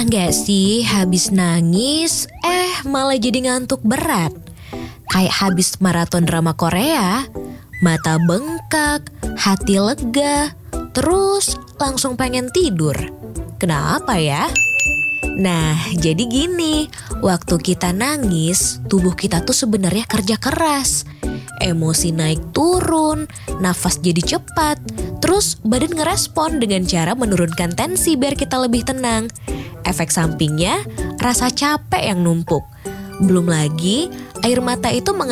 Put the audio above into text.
nggak sih habis nangis, malah jadi ngantuk berat? Kayak habis maraton drama Korea, mata bengkak, hati lega, terus langsung pengen tidur. Kenapa ya? Nah, jadi gini, waktu kita nangis, tubuh kita tuh sebenarnya kerja keras. Emosi naik turun, nafas jadi cepat, terus badan ngerespon dengan cara menurunkan tensi biar kita lebih tenang. Efek sampingnya, rasa capek yang numpuk. Belum lagi, air mata itu